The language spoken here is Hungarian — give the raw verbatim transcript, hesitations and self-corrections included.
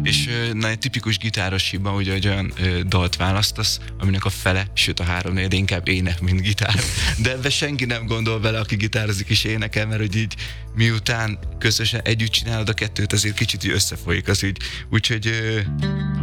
És na, egy tipikus gitáros hiba, ugye, hogy olyan ö, dalt választasz, aminek a fele, sőt a három négy inkább ének, mint gitár. De ebbe senki nem gondol bele, aki gitározik és énekel, mert hogy így miután közösen együtt csinálod a kettőt, azért kicsit így összefolyik az ügy. Úgyhogy... Ö,